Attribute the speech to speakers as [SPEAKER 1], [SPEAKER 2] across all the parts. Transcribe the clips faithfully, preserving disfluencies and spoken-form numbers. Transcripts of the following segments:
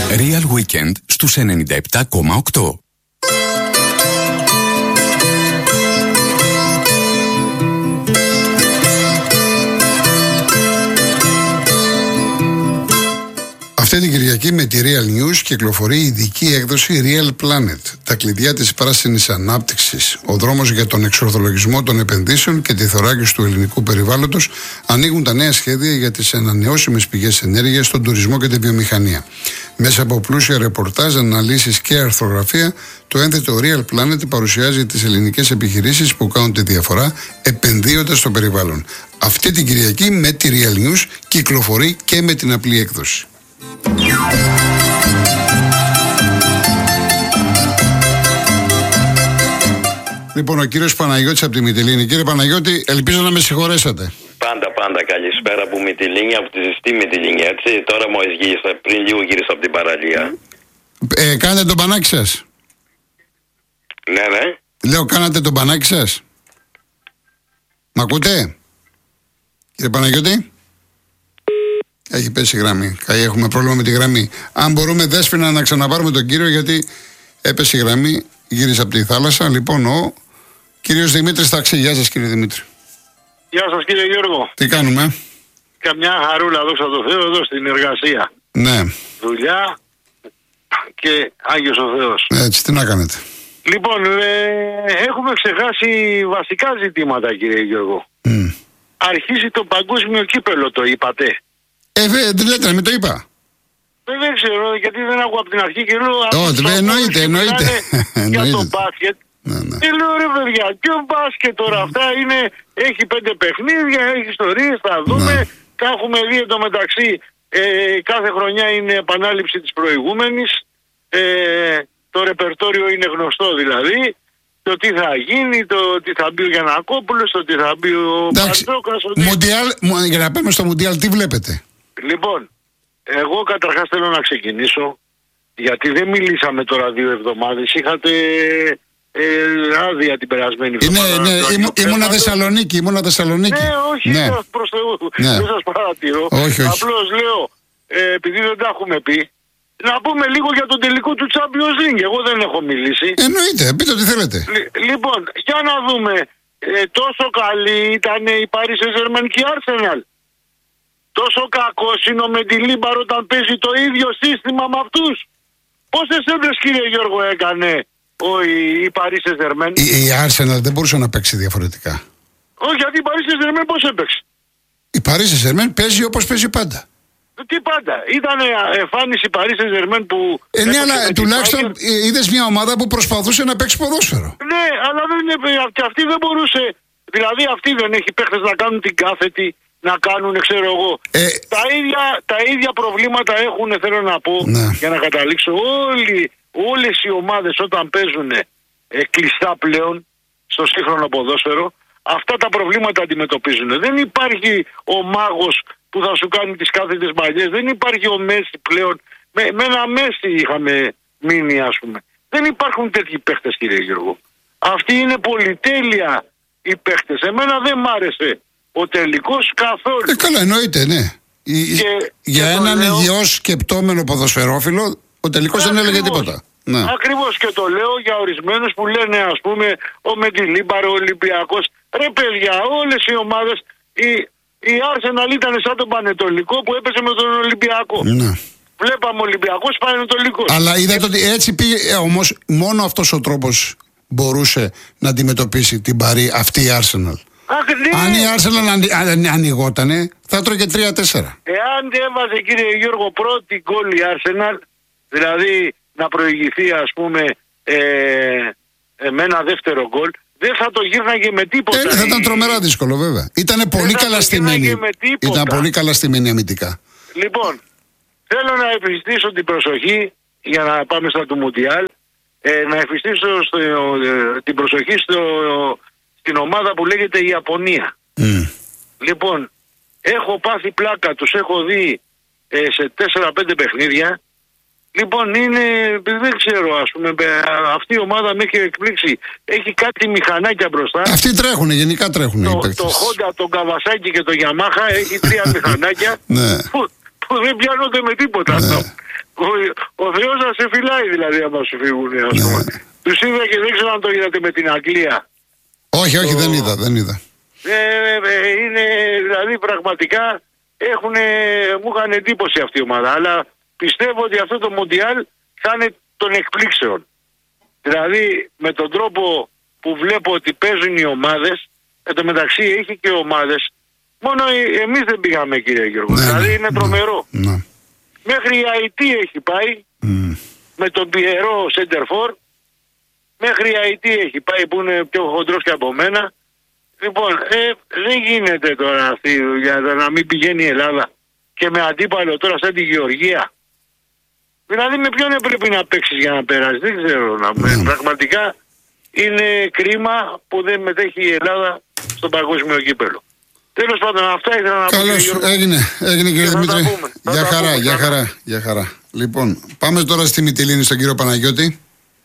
[SPEAKER 1] Real Weekend στους ενενήντα επτά κόμμα οκτώ.
[SPEAKER 2] Αυτή την Κυριακή με τη Real News κυκλοφορεί η ειδική έκδοση Real Planet. Τα κλειδιά της πράσινης ανάπτυξης, ο δρόμος για τον εξορθολογισμό των επενδύσεων και τη θωράκιση του ελληνικού περιβάλλοντος ανοίγουν τα νέα σχέδια για τις ανανεώσιμες πηγές ενέργειας, στον τουρισμό και τη βιομηχανία. Μέσα από πλούσια ρεπορτάζ, αναλύσεις και αρθρογραφία, το ένθετο Real Planet παρουσιάζει τις ελληνικές επιχειρήσεις που κάνουν τη διαφορά επενδύοντας στο περιβάλλον. Αυτή την Κυριακή με τη Real News κυκλοφορεί και με την απλή έκδοση. Λοιπόν, ο κύριος Παναγιώτης από τη Μυτιλήνη. Κύριε Παναγιώτη, ελπίζω να με συγχωρέσατε.
[SPEAKER 3] Πάντα, πάντα καλησπέρα από Μυτιλήνη, από τη ζεστή Μυτιλήνη, έτσι. Τώρα μόλις γύρισα, πριν λίγο γύρισα από την παραλία.
[SPEAKER 2] Ε, κάνετε τον πανάκι σας.
[SPEAKER 3] Ναι, ναι.
[SPEAKER 2] Λέω, κάνατε τον πανάκι σας. Μ' ακούτε, κύριε Παναγιώτη? Έχει πέσει η γραμμή. Έχουμε πρόβλημα με τη γραμμή. Αν μπορούμε, Δέσποινα, να ξαναπάρουμε τον κύριο, γιατί έπεσε η γραμμή, γύρισε από τη θάλασσα. Λοιπόν, ο κύριος Δημήτρης Ταξί. Γεια σας, κύριε Δημήτρη.
[SPEAKER 4] Γεια σας, κύριε Γιώργο.
[SPEAKER 2] Τι κάνουμε?
[SPEAKER 4] Καμιά χαρούλα, δόξα τω Θεώ, εδώ στην εργασία.
[SPEAKER 2] Ναι.
[SPEAKER 4] Δουλειά και Άγιος ο Θεός.
[SPEAKER 2] Έτσι, τι να κάνετε?
[SPEAKER 4] Λοιπόν, ε, έχουμε ξεχάσει βασικά ζητήματα, κύριε Γιώργο.
[SPEAKER 2] Mm.
[SPEAKER 4] Αρχίζει το παγκόσμιο κύπελο, το είπατε?
[SPEAKER 2] Ε, δεν λέτε, μην το είπα.
[SPEAKER 4] Ε, δεν ξέρω, γιατί δεν ακούω από την αρχή και λέω...
[SPEAKER 2] Όχι, oh, εννοείται, εννοείται.
[SPEAKER 4] Για το μπάσκετ.
[SPEAKER 2] Ναι, ναι.
[SPEAKER 4] Και λέω, ρε παιδιά, ποιο μπάσκετ τώρα, αυτά είναι... Έχει πέντε παιχνίδια, έχει ιστορίες, θα δούμε. Ναι. Τα έχουμε δει εντωμεταξύ. Ε, κάθε χρονιά είναι επανάληψη της προηγούμενης. Ε, το ρεπερτόριο είναι γνωστό δηλαδή. Το τι θα γίνει, το τι θα μπει ο Γιαννακόπουλος, το τι θα μπει ο Μπαρτζόκας. Ότι...
[SPEAKER 2] Μουντιάλ, για να πάμε στο Μουντιάλ, τι βλέπετε?
[SPEAKER 4] Λοιπόν, εγώ καταρχάς θέλω να ξεκινήσω, γιατί δεν μιλήσαμε τώρα δύο εβδομάδες. Είχατε ε, άδεια την περασμένη εβδομάδα.
[SPEAKER 2] Ναι, ναι, ήμου, ήμουνα Θεσσαλονίκη, ήμουνα Θεσσαλονίκη.
[SPEAKER 4] Ναι, όχι,
[SPEAKER 2] ναι.
[SPEAKER 4] προς Θεού,
[SPEAKER 2] ναι.
[SPEAKER 4] δεν σας παρατηρώ.
[SPEAKER 2] Όχι, όχι.
[SPEAKER 4] Απλώς λέω, ε, επειδή δεν τα έχουμε πει, να πούμε λίγο για τον τελικό του Champions League. Εγώ δεν έχω μιλήσει.
[SPEAKER 2] Εννοείται, πείτε ό,τι θέλετε.
[SPEAKER 4] Λ, λοιπόν, για να δούμε. Ε, τόσο καλή ήταν η Paris Saint-Germain και η Arsenal. Τόσο κακός είναι ο Μεντιλίμπαρ όταν παίζει το ίδιο σύστημα με αυτούς. Πόσες έντρες, κύριε Γιώργο, έκανε ο, η, η Paris Saint-Germain?
[SPEAKER 2] Η, η Arsenal δεν μπορούσε να παίξει διαφορετικά.
[SPEAKER 4] Όχι, γιατί η Paris Saint-Germain πώς έπαιξε?
[SPEAKER 2] Η Paris Saint-Germain παίζει όπως παίζει πάντα.
[SPEAKER 4] Τι πάντα. Ήταν εμφάνιση Paris Saint-Germain που...
[SPEAKER 2] Ε, ναι, αλλά τουλάχιστον είδες μια ομάδα που προσπαθούσε να παίξει ποδόσφαιρο.
[SPEAKER 4] Ναι, αλλά δεν είναι, και αυτή δεν μπορούσε. Δηλαδή αυτή δεν έχει παίχτες να κάνουν την κάθετη, να κάνουν, ξέρω εγώ.
[SPEAKER 2] Ε,
[SPEAKER 4] τα, ίδια, τα ίδια προβλήματα έχουν, θέλω να πω,
[SPEAKER 2] ναι.
[SPEAKER 4] για να καταλήξω. Όλοι, όλες οι ομάδες όταν παίζουν ε, κλειστά πλέον στο σύγχρονο ποδόσφαιρο, αυτά τα προβλήματα αντιμετωπίζουν. Δεν υπάρχει ο μάγος που θα σου κάνει τις κάθετες μαλλιές. Δεν υπάρχει ο Μέση πλέον. Με, με ένα Μέση είχαμε μείνει, ας πούμε. Δεν υπάρχουν τέτοιοι παίχτες, κύριε Γιώργο. Αυτοί είναι πολυτέλεια οι παίχτες. Εμένα δεν μ' άρεσε ο τελικός καθόλου.
[SPEAKER 2] Ε, καλά, εννοείται, ναι. Και, για και έναν λέω... υγιώς σκεπτόμενο ποδοσφαιρόφιλο, ο τελικός δεν έλεγε τίποτα. Ναι.
[SPEAKER 4] Ακριβώς, και το λέω για ορισμένους που λένε, ας πούμε, ο Μεντιλίμπαρ, ο Ολυμπιακός. Ρε παιδιά, όλες οι ομάδες... Οι... Η Arsenal ήταν σαν τον Πανετολικό που έπεσε με τον Ολυμπιακό.
[SPEAKER 2] Ναι.
[SPEAKER 4] Βλέπαμε Ολυμπιακός, Πανετολικός.
[SPEAKER 2] Αλλά είδατε ότι έτσι πήγε, όμως μόνο αυτός ο τρόπος μπορούσε να αντιμετωπίσει την Παρί, αυτή η Arsenal.
[SPEAKER 4] Αχ, ναι.
[SPEAKER 2] Αν η Arsenal ανοι, αν, ανοιγότανε, θα τρώγε τρία τέσσερα.
[SPEAKER 4] Εάν έβαζε, κύριε Γιώργο, πρώτη γκολ η Arsenal, δηλαδή να προηγηθεί, ας πούμε, ε, ε, με ένα δεύτερο γκολ, δεν θα το γύρναγε με τίποτα.
[SPEAKER 2] Ε, θα ήταν τρομερά δύσκολο, βέβαια. Ήτανε πολύ καλά στημένη. Ήταν πολύ καλά στημένη αμυντικά.
[SPEAKER 4] Λοιπόν, θέλω να επιστήσω την προσοχή, για να πάμε στα του Μουντιάλ, ε, να επιστήσω στο, ε, την προσοχή στο, στην ομάδα που λέγεται η Ιαπωνία.
[SPEAKER 2] Mm.
[SPEAKER 4] Λοιπόν, έχω πάθει πλάκα, τους έχω δει ε, σε τέσσερα πέντε παιχνίδια. Λοιπόν, είναι, δεν ξέρω, ας πούμε, αυτή η ομάδα με έχει εκπλήξει. Έχει κάτι μηχανάκια μπροστά.
[SPEAKER 2] Αυτοί τρέχουν, γενικά τρέχουν.
[SPEAKER 4] Το, το Honda, το Kawasaki και το Yamaha έχει τρία μηχανάκια
[SPEAKER 2] ναι.
[SPEAKER 4] που, που δεν πιάνονται με τίποτα.
[SPEAKER 2] Ναι.
[SPEAKER 4] Το, Ο, ο Θεός να σε φυλάει δηλαδή άμα σου φύγουν. Ναι. Τους είδα και δεν ξέρω αν το είδατε με την Αγγλία.
[SPEAKER 2] Όχι, όχι,
[SPEAKER 4] το...
[SPEAKER 2] δεν είδα, δεν είδα.
[SPEAKER 4] Ε, ε, είναι δηλαδή πραγματικά έχουν, μου είχαν εντύπωση αυτή η ομάδα. Αλλά πιστεύω ότι αυτό το Μοντιάλ θα είναι των εκπλήξεων. Δηλαδή με τον τρόπο που βλέπω ότι παίζουν οι ομάδες, εν τω μεταξύ έχει και ομάδες. Μόνο εμείς δεν πήγαμε, κύριε Γιώργο. Ναι, δηλαδή είναι ναι, τρομερό. Ναι. Μέχρι η Αϊτή έχει πάει mm. με τον Πιερό Σέντερφορ. Μέχρι η Αϊτή έχει πάει που είναι πιο χοντρός και από μένα. Λοιπόν, ε, δεν γίνεται τώρα αυτή η δουλειά να μην πηγαίνει η Ελλάδα και με αντίπαλο τώρα σαν τη Γεωργία. Δηλαδή με ποιον πρέπει να παίξεις για να περάσει, δεν ξέρω να πούμε. Mm. Πραγματικά είναι κρίμα που δεν μετέχει η Ελλάδα στο παγκόσμιο κύπελλο. Τέλος πάντων, αυτά ήθελα να πω.
[SPEAKER 2] Καλώς, έγινε, έγινε κύριε Δημήτρη. Για χαρά, για χαρά, για χαρά. Λοιπόν, πάμε τώρα στη Μυτιλήνη στον κύριο Παναγιώτη.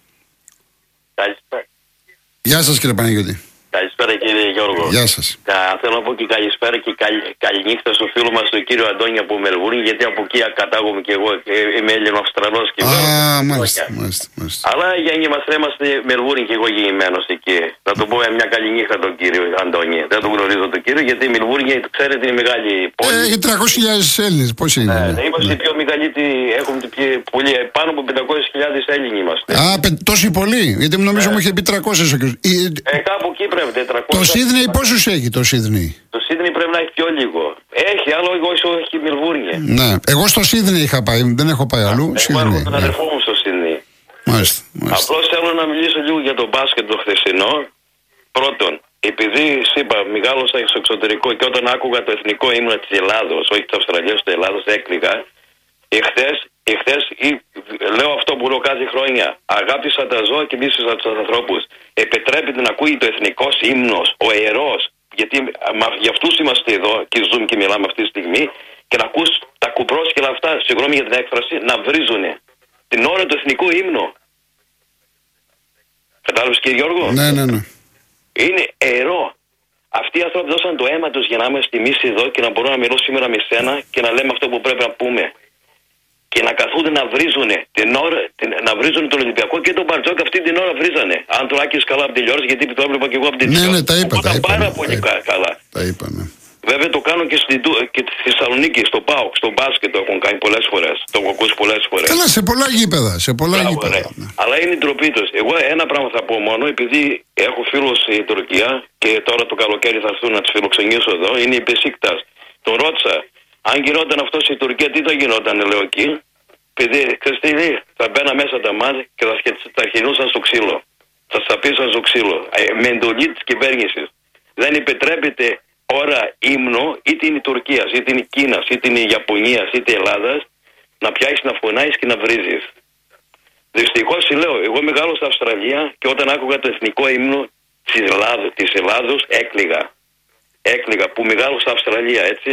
[SPEAKER 3] Καλησπέρα.
[SPEAKER 2] Γεια σας κύριε Παναγιώτη.
[SPEAKER 3] Καλησπέρα κύριε Γιώργο.
[SPEAKER 2] Γεια σας.
[SPEAKER 3] Κα, θέλω να πω και καλησπέρα και καλ, καληνύχτα στο φίλο μας τον κύριο Αντώνη από Μελβούρνη, γιατί από εκεί κατάγομαι και εγώ, είμαι Έλληνο-Αυστραλός και εγώ.
[SPEAKER 2] Α, μάλιστα, μάλιστα, μάλιστα.
[SPEAKER 3] Αλλά για είμαστε, είμαστε Μελβούρνη και εγώ γεννημένος εκεί. Να του πω μια καληνύχτα τον κύριο Αντώνη. Δεν τον γνωρίζω τον κύριο, γιατί η Μελβούρνη, ξέρετε, είναι μεγάλη πόλη.
[SPEAKER 2] Έχει τριακόσιες χιλιάδες Έλληνες, πώς είναι.
[SPEAKER 3] Ε, ναι, είμαστε ναι. πιο μεγαλύτεροι, έχουμε πολύ, πάνω από πεντακόσιες χιλιάδες Έλληνοι είμαστε.
[SPEAKER 2] Α, πε, τόσοι πολλοί, γιατί νομίζω μου είχε πει τριακόσιες ο κύριος.
[SPEAKER 3] Ε, κάπου εκεί πρέπει τετρακόσια.
[SPEAKER 2] Το Σίδνεϊ πόσους έχει το Σίδνεϊ?
[SPEAKER 3] Το Σίδνεϊ πρέπει να έχει πιο λίγο. Έχει, άλλο εγώ έχει Μελβούρνη.
[SPEAKER 2] Ναι, εγώ στο Σίδνεϊ είχα πάει, δεν έχω πάει αλλού.
[SPEAKER 3] Εγώ έχω τον αδερφό μου στο Σίδνεϊ.
[SPEAKER 2] Μάλιστα, μάλιστα.
[SPEAKER 3] Απλώς θέλω να μιλήσω λίγο για το μπάσκετ το χθεσινό. Πρώτον, επειδή είπα, μεγάλωσα στο εξωτερικό και όταν άκουγα το εθνικό ύμνο της Ελλάδος, όχι της Αυστραλίας, της Ελλάδος, έκλειγα. Εχθές, εχθές λέω αυτό που λέω κάθε χρόνια. Αγάπησα τα ζώα και μίσησα τους ανθρώπους. Επιτρέπεται να ακούει το εθνικός ύμνος, ο ιερός, γιατί για αυτούς είμαστε εδώ και ζούμε και μιλάμε αυτή τη στιγμή, και να ακούς τα κουπρόσκυλα αυτά, συγγνώμη για την έκφραση, να βρίζουνε την ώρα του εθνικού ύμνου. Κατάλαβες κύριε Γιώργο?
[SPEAKER 2] Ναι, ναι, ναι.
[SPEAKER 3] Είναι ιερό. Αυτοί οι άνθρωποι δώσαν το αίμα τους για να είμαστε εμείς εδώ και να μπορούμε να μιλώ σήμερα με σένα και να λέμε αυτό που πρέπει να πούμε. Και να καθούνται να βρίζουνε την ώρα, την, να βρίζουνε τον Ολυμπιακό και τον Μπαρτζόκ αυτή την ώρα βρίζανε. Αν το άκουσες καλά από τηλεόραση, γιατί το έβλεπα και εγώ από την τηλεόραση.
[SPEAKER 2] Ναι, ναι, τα είπα. Τα είπα
[SPEAKER 3] πάρα
[SPEAKER 2] ναι,
[SPEAKER 3] πολύ
[SPEAKER 2] τα
[SPEAKER 3] καλά.
[SPEAKER 2] Τα είπα, ναι.
[SPEAKER 3] Βέβαια το κάνουν και στη, και στη Θεσσαλονίκη, στο ΠΑΟΚ, στο μπάσκετ το έχουν κάνει πολλές φορές. Το έχω ακούσει πολλές φορές.
[SPEAKER 2] Καλά, σε πολλά γήπεδα. Σε πολλά
[SPEAKER 3] Μπράβο,
[SPEAKER 2] γήπεδα. Ναι.
[SPEAKER 3] Αλλά είναι η ντροπή τους. Εγώ ένα πράγμα θα πω μόνο, επειδή έχω φίλους στην Τουρκία και τώρα το καλοκαίρι θα έρθουν να τους φιλοξενήσω εδώ, είναι η Μπεσίκτας. Τον ρώτησα, αν γινόταν αυτό στην Τουρκία, τι θα γινόταν, λέω εκεί. Παιδί, ξέρεις τι λέει, θα μπαίνα μέσα τα μάτια και θα, θα χινούσαν στο ξύλο. Θα σταπίσαν στο ξύλο. Ε, με εντολή της κυβέρνησης. Δεν επιτρέπεται ώρα ύμνο, είτε είναι η Τουρκία, είτε είναι η Κίνα, είτε είναι η Ιαπωνία, είτε η Ελλάδα, να πιάσεις, να φωνάεις και να βρίζεις. Δυστυχώς λέω, εγώ μεγάλωσα στην Αυστραλία και όταν άκουγα το εθνικό ύμνο της Ελλάδος, της Ελλάδος έκλαιγα. Έκλαιγα που μεγάλωσα στην Αυστραλία, έτσι.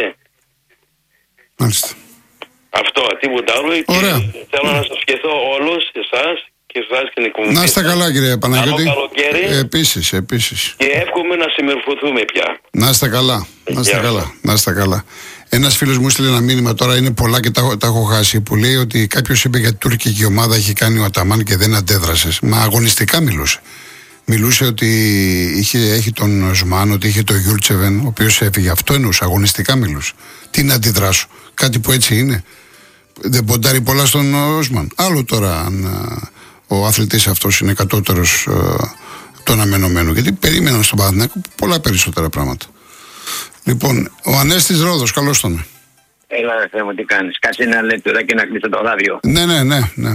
[SPEAKER 2] Μάλιστα.
[SPEAKER 3] Αυτό, τίποτα άλλο.
[SPEAKER 2] Ωραία.
[SPEAKER 3] Θέλω να σας ευχηθώ όλους εσάς και εσάς και την εκπομπή.
[SPEAKER 2] Να είστε καλά κύριε Παναγιώτη.
[SPEAKER 3] Καλό καλοκαίρι.
[SPEAKER 2] Επίσης, επίσης.
[SPEAKER 3] Και εύχομαι να συμμορφωθούμε πια.
[SPEAKER 2] Να είστε καλά. Να είστε καλά. Να είστε καλά. Ένας φίλος μου στείλε ένα μήνυμα τώρα, είναι πολλά και τα, τα έχω χάσει, που λέει ότι κάποιος είπε για την τουρκική ομάδα έχει κάνει ο Αταμάν και δεν αντέδρασε. Μα αγωνιστικά μιλούσε. Μιλούσε ότι είχε, έχει τον Ζμάν, ότι είχε τον Γιούλτσεβεν, ο οποίος έφυγε. Αυτό εννοούσε. Αγωνιστικά μιλούσε. Τι να αντιδράσω. Κάτι που έτσι είναι. Δεν ποντάρει πολλά στον Οσμάν. Άλλο τώρα αν ο αθλητής αυτός είναι κατώτερος των αμενωμένων. Γιατί περίμεναν στον Παναθηναϊκό πολλά περισσότερα πράγματα. Λοιπόν, ο Ανέστης Ρόδος, καλώς τον.
[SPEAKER 5] Έλα ρε Θεέ μου, τι κάνεις? Κάτσε ένα λεπτό και να κλείσω το ράδιο.
[SPEAKER 2] Ναι, ναι, ναι, ναι.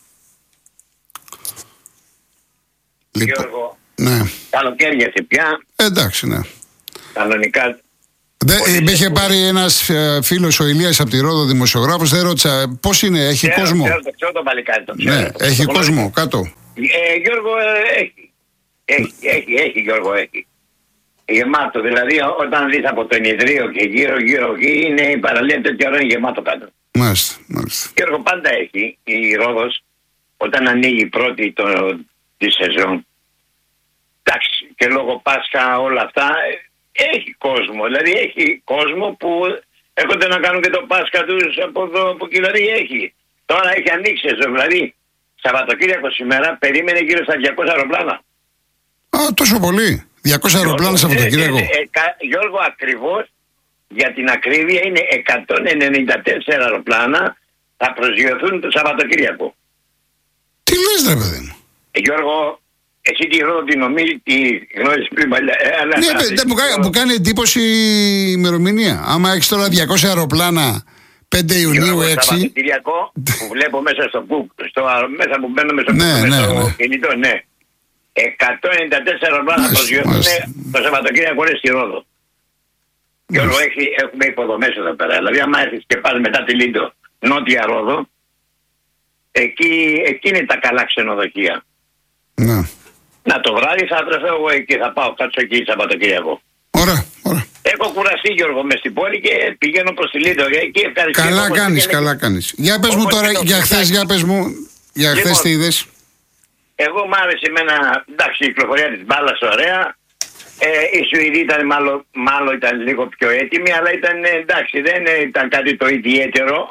[SPEAKER 5] Λοιπόν, Γιώργο,
[SPEAKER 2] ναι.
[SPEAKER 5] καλοκαίριασε πια.
[SPEAKER 2] Εντάξει, ναι.
[SPEAKER 5] Κανονικά.
[SPEAKER 2] Δε, με είχε πάρει ένας ε, φίλος, ο Ηλίας από τη Ρόδο, δημοσιογράφος, δεν ρώτησα πώς είναι, έχει
[SPEAKER 5] ξέρω,
[SPEAKER 2] κόσμο.
[SPEAKER 5] Ξέρω, το ξέρω το παλικάρι, το ξέρω.
[SPEAKER 2] Ναι,
[SPEAKER 5] το,
[SPEAKER 2] έχει
[SPEAKER 5] το,
[SPEAKER 2] κόσμο,
[SPEAKER 5] το,
[SPEAKER 2] κάτω.
[SPEAKER 5] Ε, Γιώργο, ε, έχει. Έχει, έχει, έχει, Γιώργο, έχει. Γεμάτο, δηλαδή όταν δεις από το ενιδρίο και γύρω γύρω εκεί είναι η παραλία τέτοια ώρα είναι γεμάτο κάτω.
[SPEAKER 2] Μάλιστα, μάλιστα.
[SPEAKER 5] Γιώργο, πάντα έχει η Ρόδος όταν ανοίγει πρώτη το, τη σεζόν. Εντάξει, και λόγω Πάσχα όλα αυτά έχει κόσμο, δηλαδή έχει κόσμο που έρχονται να κάνουν και το Πάσχα τους από εδώ, από εκεί, δηλαδή έχει. Τώρα έχει ανοίξει εδώ, δηλαδή Σαββατοκύριακο σήμερα περίμενε γύρω στα διακόσια αεροπλάνα.
[SPEAKER 2] Α, τόσο πολύ. διακόσια αεροπλάνα Σαββατοκύριακο.
[SPEAKER 5] Ε, ε, ε, Γιώργο, ακριβώς για την ακρίβεια είναι εκατόν ενενήντα τέσσερα αεροπλάνα θα προσγειωθούν το Σαββατοκύριακο.
[SPEAKER 2] Τι λες ρε παιδί μου.
[SPEAKER 5] Ε, Γιώργο, εσύ τη Ρόδο τη νομίζει, τη γνώρισες πριν παλιά. Ε, αλλά,
[SPEAKER 2] Ναι, παιδί, μου, κάνει, μου κάνει εντύπωση η ημερομηνία. Άμα έχεις τώρα διακόσια αεροπλάνα πέντε Ιουνίου έξι.
[SPEAKER 5] Το Σαββατοκύριακο που βλέπω μέσα στο κουκ, στο, μέσα που μπαίνω μέσα
[SPEAKER 2] ναι,
[SPEAKER 5] στο,
[SPEAKER 2] ναι,
[SPEAKER 5] στο
[SPEAKER 2] ναι.
[SPEAKER 5] κινητό, ναι. εκατόν ενενήντα τέσσερα αεροπλάνα θα προσγειωθούν το Σαββατοκύριακο είναι στη Ρόδο. Γιώργο, έχουμε υποδομές εδώ πέρα. Δηλαδή, άμα έρθεις και πας μετά τη Λίντο, νότια Ρόδο, εκεί, εκεί είναι τα καλά ξενοδοχεία.
[SPEAKER 2] Ναι.
[SPEAKER 5] Να το βράδυ θα βρεθώ εγώ εκεί, θα πάω κάτσω εκεί Σαββατοκύριακο.
[SPEAKER 2] Ωραία, ωραία.
[SPEAKER 5] Έχω κουραστεί, Γιώργο, μες στην πόλη και πηγαίνω προς τη Λίντο. Εκεί
[SPEAKER 2] καλά κάνεις, καλά κάνεις. Για πες μου τώρα, για χθες, για πες μου, για χθες λοιπόν, τι είδες.
[SPEAKER 5] Εγώ μ' άρεσε εμένα, εντάξει, η κυκλοφορία της μπάλας ωραία. Ε, η Σουηδοί ήταν μάλλον, μάλλον ήταν λίγο πιο έτοιμοι, αλλά ήταν εντάξει, δεν ήταν κάτι το ιδιαίτερο.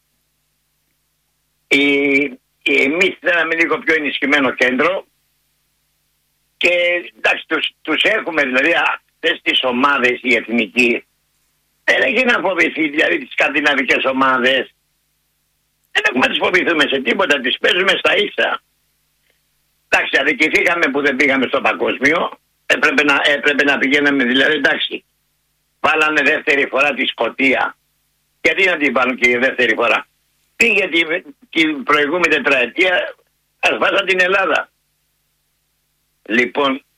[SPEAKER 5] Η, η, εμείς θέλαμε λίγο πιο ενισχυμένο κέντρο και εντάξει, τους, τους έχουμε δηλαδή αυτές τις ομάδες οι εθνικοί. Δεν έχει να φοβηθεί, δηλαδή τις σκανδιναβικές ομάδες. Δεν έχουμε να τις φοβηθούμε σε τίποτα, τις παίζουμε στα ίσα. Εντάξει, αδικηθήκαμε που δεν πήγαμε στο παγκόσμιο. Έπρεπε να, έπρεπε να πηγαίναμε, δηλαδή εντάξει. Βάλανε δεύτερη φορά τη Σκωτία. Γιατί να την βάλουν και η δεύτερη φορά. Πήγε την, την προηγούμενη τετραετία, ας βάζαν την Ελλάδα. Λοιπόν,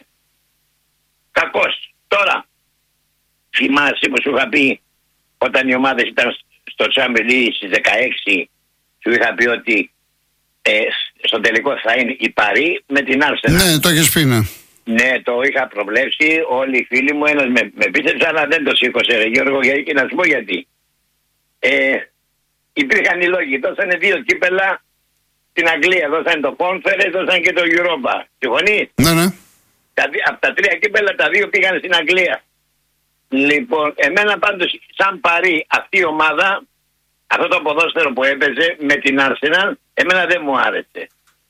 [SPEAKER 5] κακός. Τώρα, θυμάσαι που σου είχα πει όταν οι ομάδες ήταν στο Champions στις δεκαέξι, σου είχα πει ότι ε, στο τελικό θα είναι η Παρί με την Arsenal.
[SPEAKER 2] Ναι, το έχεις πει, ναι.
[SPEAKER 5] Ναι, το είχα προβλέψει. Όλοι οι φίλοι μου, ένας με, με πίστεψε, αλλά δεν το σήκωσε, ρε Γιώργο, για, και να σου πω γιατί. Ε, υπήρχαν οι λόγοι. Δώσανε δύο κύπελα στην Αγγλία. Δώσανε το Conference, δώσανε και το Europa. Συμφωνεί?
[SPEAKER 2] Ναι, ναι.
[SPEAKER 5] Από τα τρία κύπελα τα δύο πήγαν στην Αγγλία. Λοιπόν, εμένα πάντως, σαν Παρί, αυτή η ομάδα, αυτό το ποδόσφαιρο που έπαιζε με την Arsenal, εμένα δεν μου άρεσε.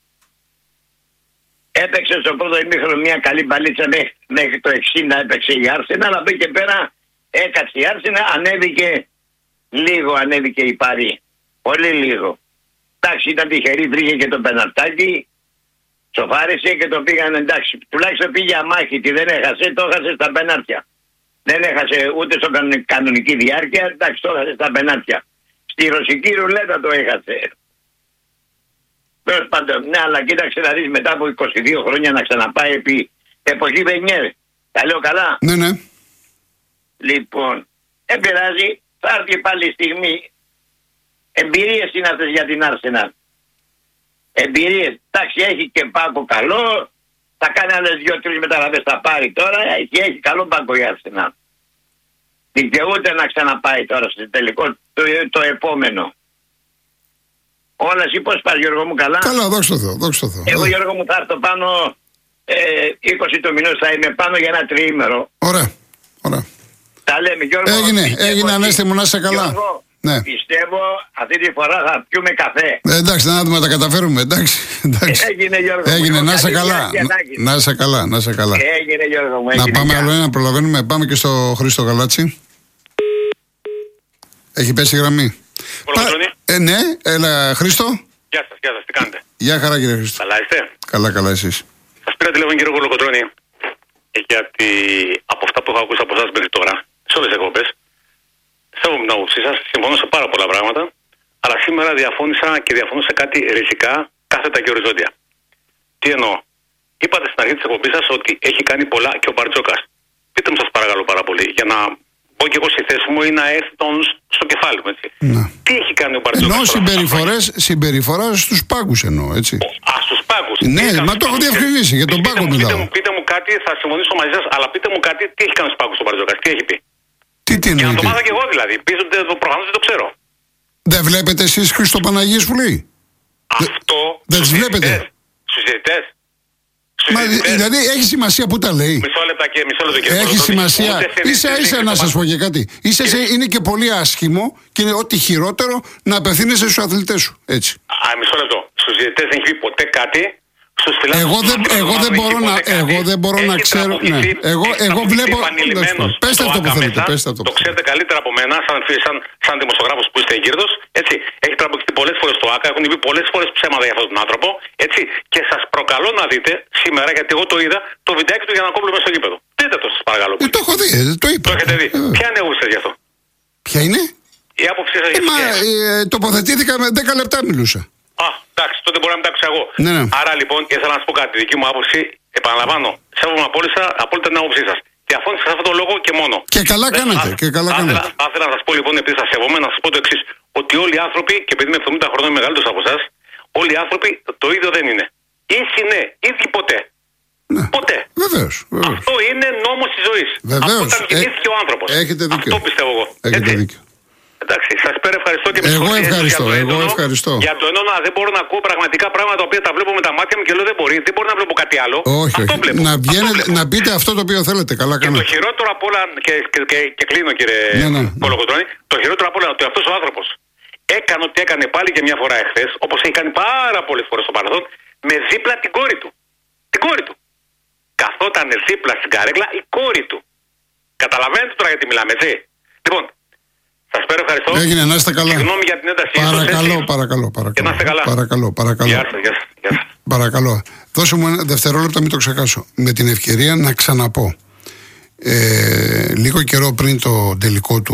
[SPEAKER 5] Έπαιξε στο πρώτο ημίχρονο μια καλή μπαλίτσα μέχρι το εξήντα έπαιξε η Arsenal, αλλά από εκεί και πέρα έκατσε η Arsenal, ανέβηκε λίγο, ανέβηκε η Παρί. Πολύ λίγο. Εντάξει, ήταν τυχερή, βρήκε και το πεναρτάκι, σοφάρισε και το πήγαν εντάξει. Τουλάχιστον πήγε αμάχη, τι δεν έχασε, το έχασε στα πενάρτια. Δεν έχασε ούτε στο κανονική διάρκεια, εντάξει, το έχασε στα πενάρτια. Στη ρωσική ρουλέτα το έχασε. Τέλος πάντων, ναι, αλλά κοίταξε να δεις μετά από είκοσι δύο χρόνια να ξαναπάει επί εποχή Βενιέρ. Τα λέω καλά.
[SPEAKER 2] Ναι, ναι.
[SPEAKER 5] Λοιπόν, δεν πειράζει, θα έρθει πάλι η στιγμή. Εμπειρίες είναι αυτές για την Arsenal. Εμπειρίες. Εντάξει, έχει και πάγκο καλό. Θα κάνει άλλες δύο-τρεις μεταγραφές, θα πάρει τώρα. Έχει, έχει καλό πάγκο η Arsenal. Δικαιούται να ξαναπάει τώρα στο τελικό το, το επόμενο. Όλα εσύ πώς πας Γιώργο μου, καλά?
[SPEAKER 2] Καλά, δόξα τω Θεώ, δόξα τω Θεώ.
[SPEAKER 5] Εγώ Γιώργο μου θα έρθω πάνω ε, είκοσι του μηνός θα είμαι πάνω για ένα τριήμερο.
[SPEAKER 2] Ωραία, ωραία.
[SPEAKER 5] Τα λέμε Γιώργο.
[SPEAKER 2] Έγινε,
[SPEAKER 5] πιστεύω,
[SPEAKER 2] έγινε Ανέστη μου, να είσαι καλά.
[SPEAKER 5] Γιώργο,
[SPEAKER 2] ναι.
[SPEAKER 5] Πιστεύω αυτή τη φορά θα πιούμε καφέ.
[SPEAKER 2] Ε, εντάξει, να δούμε, τα καταφέρουμε, εντάξει. εντάξει.
[SPEAKER 5] Έγινε Γιώργο.
[SPEAKER 2] Έγινε,
[SPEAKER 5] μου,
[SPEAKER 2] να είσαι καλά. Να είσαι καλά, να είσαι καλά.
[SPEAKER 5] Έγινε Γιώργο μου.
[SPEAKER 2] Να πάμε άλλο ένα, προλαβαίνουμε, πάμε και στο Χρήστο Γαλάτσι. Έχει πέσει η γραμμή.
[SPEAKER 6] Πα...
[SPEAKER 2] Ε, ναι, έλα Χρήστο.
[SPEAKER 6] Γεια σας, γεια σας, τι κάνετε?
[SPEAKER 2] Γεια χαρά κύριε Χρήστο.
[SPEAKER 6] Καλά είστε?
[SPEAKER 2] Καλά, καλά εσείς.
[SPEAKER 6] Σας πήρα τηλέφωνο κύριο Κολοκοτρώνη, γιατί από αυτά που έχω ακούσει από εσάς μέχρι τώρα, σε όλες τις εκπομπές, σέβομαι την άποψή σας, συμφωνώ σε πάρα πολλά πράγματα, αλλά σήμερα διαφώνησα και διαφωνώ σε κάτι ριζικά, κάθετα και οριζόντια. Τι εννοώ? Είπατε στην αρχή της εκπομπής σας ότι έχει κάνει πολλά και ο Μπαρτζόκας. Πείτε μου σας παρακαλώ πάρα πολύ, για να πω και εγώ στη θέση μου ή να έρθει τον στο κεφάλι μου, έτσι.
[SPEAKER 2] Να.
[SPEAKER 6] Τι έχει κάνει ο Μπαρτζόκας?
[SPEAKER 2] Εννοώ συμπεριφορές, συμπεριφορά στους πάγκους εννοώ, έτσι.
[SPEAKER 6] Α, στους πάγκους.
[SPEAKER 2] Ναι, μα το έχω διευκρινίσει, για τον πάγκο μιλάω.
[SPEAKER 6] Πείτε μου, πείτε μου κάτι, θα συμφωνήσω μαζί σας, αλλά πείτε μου κάτι, τι έχει κάνει στους πάγκους ο Μπαρτζόκας, τι έχει πει.
[SPEAKER 2] Τι τι
[SPEAKER 6] Για να το
[SPEAKER 2] εννοείται?
[SPEAKER 6] μάθω και εγώ δηλαδή. Πίσω προφανώς δεν το ξέρω.
[SPEAKER 2] Δεν βλέπετε εσείς Χριστοπαναγίες που λέει?
[SPEAKER 6] Αυτό.
[SPEAKER 2] Δεν τις βλέπετε?
[SPEAKER 6] Στους διαιτητές. Στους
[SPEAKER 2] Μα, δηλαδή έχει σημασία που τα λέει.
[SPEAKER 6] Μισό λεπτά και μισό λεπτό και
[SPEAKER 2] έχει σημασία. Ίσα ίσα να σας πω και κάτι. Ίσα ίσα είναι και πολύ άσχημο και είναι ό,τι χειρότερο να απευθύνεσαι στους αθλητές σου. Έτσι.
[SPEAKER 6] Α, μισό λεπτό. Στους διαιτητές δεν έχει πει ποτέ κάτι.
[SPEAKER 2] Εγώ δεν, εγώ δεν μπορώ να, εγώ δεν μπορώ να ξέρω. Ναι. Εγώ, εγώ βλέπω. Πέστε αυτό που θέλετε. Πέστε αυτό.
[SPEAKER 6] Το ξέρετε καλύτερα από μένα, σαν, σαν, σαν δημοσιογράφος που είστε εγκύρδος. Έτσι. Έχει τραμποκιστεί πολλές φορές στο ΆΚΑ, έχουν πει πολλές φορές ψέματα για αυτόν τον άνθρωπο. Έτσι. Και σας προκαλώ να δείτε σήμερα, γιατί εγώ το είδα, το βιντεάκι του Γιαννακόπουλου μέσα στο γήπεδο. Δείτε το, σας παρακαλώ.
[SPEAKER 2] Ε, το έχω δει, το είπα.
[SPEAKER 6] Το έχετε δει. Ε, Ποια είναι η άποψη σας γι' αυτό?
[SPEAKER 2] Ποια είναι?
[SPEAKER 6] Η άποψη σας γι' αυτό.
[SPEAKER 2] Ε, τοποθετήθηκα με δέκα λεπτά μιλούσα.
[SPEAKER 6] Α, εντάξει, τότε μπορεί να μην τα άκουσα εγώ.
[SPEAKER 2] Ναι, ναι.
[SPEAKER 6] Άρα λοιπόν, ήθελα να σα πω κάτι. Δική μου άποψη, επαναλαμβάνω, σέβομαι απόλυτα, απόλυτα την άποψή σα. Διαφώνησα σε αυτόν τον λόγο και μόνο.
[SPEAKER 2] Και καλά κάνετε. Και καλά κάνετε.
[SPEAKER 6] Θα ήθελα να σα πω λοιπόν, επειδή σα σέβομαι, να σα πω το εξή. Ότι όλοι οι άνθρωποι, και επειδή είμαι εβδομήντα χρόνια μεγαλύτερο από εσά, όλοι οι άνθρωποι το ίδιο δεν είναι. Ή συνέ, ήδη ποτέ.
[SPEAKER 2] Ναι.
[SPEAKER 6] Ποτέ.
[SPEAKER 2] Βεβαίως.
[SPEAKER 6] Αυτό είναι νόμος της ζωής.
[SPEAKER 2] Βεβαίως.
[SPEAKER 6] Αυτό όταν γεννήθηκε ο άνθρωπος.
[SPEAKER 2] Έχετε δίκιο.
[SPEAKER 6] Αυτό πιστεύω εγώ.
[SPEAKER 2] Έχετε δίκιο.
[SPEAKER 6] Εντάξει, σας πέρα ευχαριστώ και με
[SPEAKER 2] εγώ ευχαριστώ,
[SPEAKER 6] για το
[SPEAKER 2] εγώ
[SPEAKER 6] έντονο,
[SPEAKER 2] ευχαριστώ.
[SPEAKER 6] Για το έντονο δεν μπορώ να ακούω πραγματικά πράγματα τα οποία τα βλέπω με τα μάτια μου και λέω δεν μπορεί, δεν μπορώ να βλέπω κάτι άλλο.
[SPEAKER 2] Όχι, αυτό όχι. Βλέπω. Να, βγαίνετε, αυτό να πείτε αυτό το οποίο θέλετε. Καλά κάνετε.
[SPEAKER 6] Και το χειρότερο απ' όλα, και, και, και, και κλείνω κύριε ναι, ναι. Κολοκοτρώνη, το χειρότερο απ' όλα ότι αυτός ο άνθρωπος έκανε ό,τι έκανε πάλι και μια φορά εχθές, όπως έχει κάνει πάρα πολλές φορές στο παρελθόν, με δίπλα την κόρη του. Την κόρη του. Καθόταν δίπλα στην καρέκλα η κόρη του. Καταλαβαίνετε τώρα γιατί μιλάμε, έτσι. Λοιπόν, σας πέρα ευχαριστώ.
[SPEAKER 2] Έγινε, να είστε καλά.
[SPEAKER 6] Συγγνώμη για την ένταση.
[SPEAKER 2] Παρακαλώ, παρακαλώ, παρακαλώ.
[SPEAKER 6] Και να είστε καλά.
[SPEAKER 2] Παρακαλώ, παρακαλώ.
[SPEAKER 6] Γεια σας, γεια σας, γεια σας.
[SPEAKER 2] Παρακαλώ. Δώσε μου ένα δευτερόλεπτο, μην το ξεχάσω. Με την ευκαιρία να ξαναπώ. Ε, λίγο καιρό πριν το τελικό του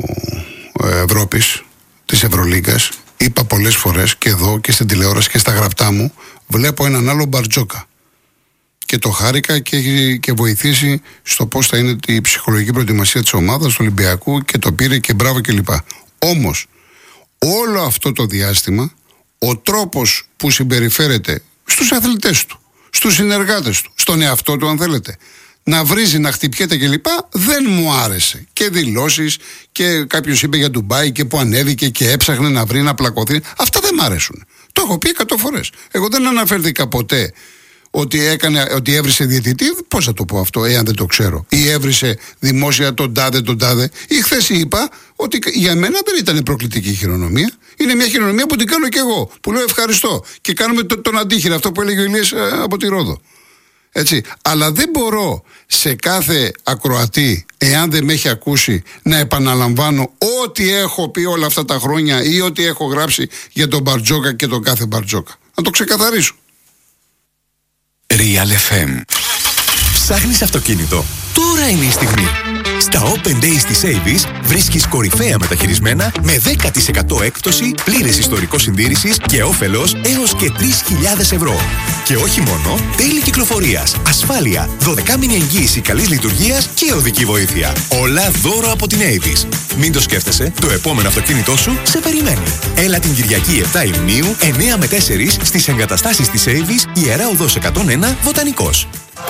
[SPEAKER 2] Ευρώπης, της Ευρωλίγκας, είπα πολλές φορές και εδώ και στην τηλεόραση και στα γραπτά μου, βλέπω έναν άλλο Μπαρτζόκα. Και το χάρηκα και έχει και βοηθήσει στο πώς θα είναι η ψυχολογική προετοιμασία της ομάδας, του Ολυμπιακού και το πήρε και μπράβο κλπ. Όμως, όλο αυτό το διάστημα, ο τρόπος που συμπεριφέρεται στους αθλητές του, στους συνεργάτες του, στον εαυτό του αν θέλετε, να βρίζει, να χτυπιέται κλπ. Δεν μου άρεσε. Και δηλώσεις και κάποιος είπε για Ντουμπάι και που ανέβηκε και έψαχνε να βρει, να πλακωθεί. Αυτά δεν μ' αρέσουν. Το έχω πει εκατό φορές. Εγώ δεν αναφέρθηκα ποτέ ότι, έκανε, ότι έβρισε διαιτητή, πώς θα το πω αυτό, εάν δεν το ξέρω. Ή έβρισε δημόσια τον τάδε, τον τάδε. Ή χθες είπα ότι για μένα δεν ήταν προκλητική χειρονομία. Είναι μια χειρονομία που την κάνω και εγώ. Που λέω ευχαριστώ. Και κάνουμε το, τον αντίχειρα, αυτό που έλεγε ο Ηλίας από τη Ρόδο. Έτσι. Αλλά δεν μπορώ σε κάθε ακροατή, εάν δεν με έχει ακούσει, να επαναλαμβάνω ό,τι έχω πει όλα αυτά τα χρόνια ή ό,τι έχω γράψει για τον Μπαρτζόκα και τον κάθε Μπαρτζόκα. Να το ξεκαθαρίσω.
[SPEAKER 1] Real εφ εμ.
[SPEAKER 7] Ψάχνεις αυτοκίνητο? Τώρα είναι η στιγμή. Στα Open Days της Avis βρίσκεις κορυφαία μεταχειρισμένα με δέκα τοις εκατό έκπτωση, πλήρες ιστορικό συντήρησης και όφελος έως και τρεις χιλιάδες ευρώ. Και όχι μόνο, τέλη κυκλοφορίας, ασφάλεια, δωδεκάμηνη εγγύηση καλής λειτουργίας και οδική βοήθεια. Όλα δώρο από την Avis. Μην το σκέφτεσαι, το επόμενο αυτοκίνητό σου σε περιμένει. Έλα την Κυριακή επτά Ιουνίου, εννιά με τέσσερα στις εγκαταστάσεις της Avis, Ιερά Οδός εκατόν ένα, Βοτανικός.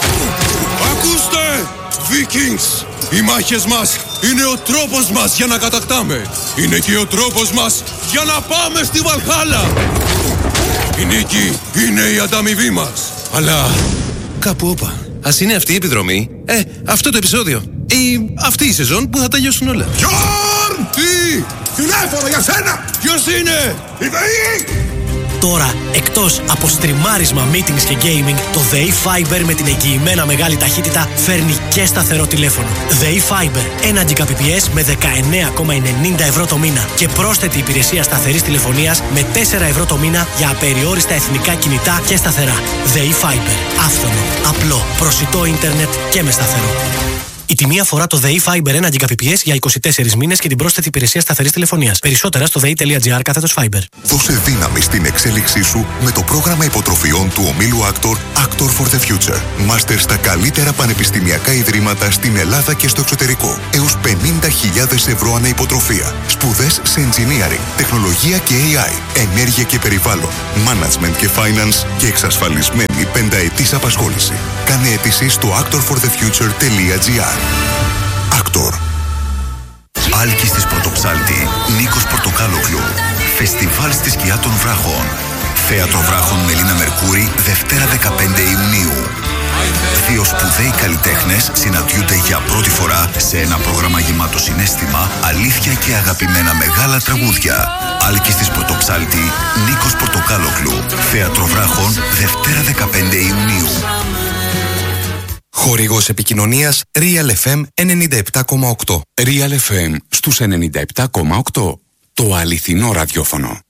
[SPEAKER 8] Ακούστε! Vikings! Οι μάχες μας είναι ο τρόπος μας για να κατακτάμε. Είναι και ο τρόπος μας για να πάμε στη Βαλχάλα. Η νίκη είναι η ανταμοιβή μας. Αλλά κάπου όπα. Ας είναι αυτή η επιδρομή, ε, αυτό το επεισόδιο ή αυτή η σεζόν που θα τελειώσουν όλα. Γιόρν! Τι! Τηλέφωνο για σένα! Ποιος είναι? Η ΔΕΗ!
[SPEAKER 9] Τώρα, εκτός από στριμάρισμα, meetings και gaming, το ΔΕΗ Fiber με την εγγυημένα μεγάλη ταχύτητα φέρνει και σταθερό τηλέφωνο. ΔΕΗ Fiber, ένα Gbps με δεκαεννέα κόμμα ενενήντα ευρώ το μήνα και πρόσθετη υπηρεσία σταθερής τηλεφωνίας με τέσσερα ευρώ το μήνα για απεριόριστα εθνικά κινητά και σταθερά. ΔΕΗ Fiber, άφθονο, απλό, προσιτό ίντερνετ και με σταθερό. Η τιμή αφορά το ΔΕΗ Fiber ένα Gbps για είκοσι τέσσερις μήνες και την πρόσθετη υπηρεσία σταθερής τηλεφωνίας. Περισσότερα στο δei.gr κάθετος Fiber.
[SPEAKER 10] Δώσε δύναμη στην εξέλιξή σου με το πρόγραμμα υποτροφιών του ομίλου Actor, Actor for the Future. Μάστερ στα καλύτερα πανεπιστημιακά ιδρύματα στην Ελλάδα και στο εξωτερικό. Έως πενήντα χιλιάδες ευρώ ανά υποτροφία. Σπουδές σε engineering, τεχνολογία και έι άι, ενέργεια και περιβάλλον, management και finance και εξασφαλισμένη πενταετής απασχόληση. Κάνε αίτηση στο actor for the future τελεία τζι άρ. Actor. Άλκης της Πρωτοψάλτη, Νίκος Πορτοκάλογλου. Φεστιβάλ στη σκιά των βράχων. Θέατρο Βράχων Μελίνα Μερκούρη, Δευτέρα δεκαπέντε Ιουνίου. Δύο σπουδαίοι καλλιτέχνες συναντιούνται για πρώτη φορά σε ένα πρόγραμμα γεμάτο συναίσθημα, αλήθεια και αγαπημένα μεγάλα τραγούδια. Άλκης της Πρωτοψάλτη, Νίκος Πορτοκάλογλου. Θέατρο Βράχων, Δευτέρα δεκαπέντε Ιουνίου.
[SPEAKER 1] Χορηγός επικοινωνίας Real εφ εμ ενενήντα επτά κόμμα οκτώ. Real εφ εμ στους ενενήντα επτά κόμμα οκτώ. Το αληθινό ραδιόφωνο.